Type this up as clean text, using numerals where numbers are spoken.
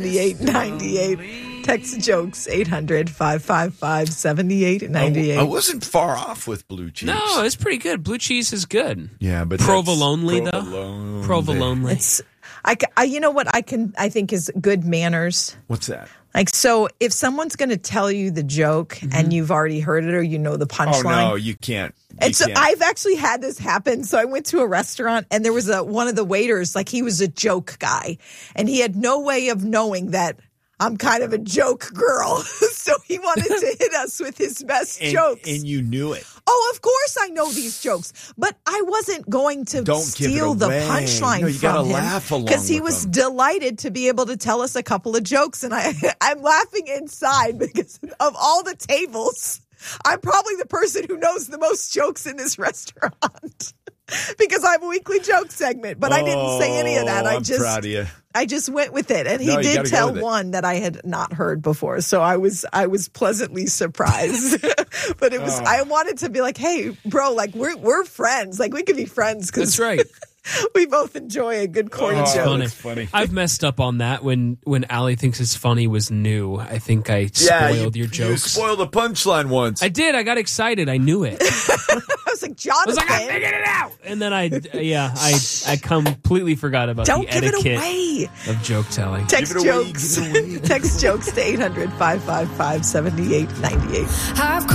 7898. Text jokes 800-555-7898. I wasn't far off with blue cheese. No, it's pretty good. Blue cheese is good. Yeah, but provolone though. Provolone. It's you know what I think is good manners. What's that? Like, so if someone's going to tell you the joke and you've already heard it or you know the punchline. Oh, no, you can't. And so I've actually had this happen. So I went to a restaurant and there was one of the waiters, like he was a joke guy and he had no way of knowing that I'm kind of a joke girl. So he wanted to hit us with his best jokes. And you knew it. Oh, of course I know these jokes, but I wasn't going to steal the punchline from him because he was delighted to be able to tell us a couple of jokes. And I'm laughing inside because of all the tables. I'm probably the person who knows the most jokes in this restaurant because I have a weekly joke segment, but I didn't say any of that. I'm proud of you. I just went with it, and he did tell one that I had not heard before, so I was pleasantly surprised. But it was I wanted to be like, hey, bro, like we're friends, like we could be friends because that's right. We both enjoy a good corny joke. That's funny. I've messed up on that when Allie thinks it's funny was new. I think I spoiled your jokes. You spoiled a punchline once. I did. I got excited. I knew it. I was like, Jonathan. I figured it out. And then I completely forgot about the etiquette of joke telling. Text jokes to 800-555-7898.